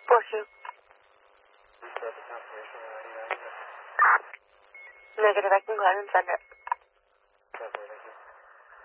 Pushing. Negative, I can go ahead and send it.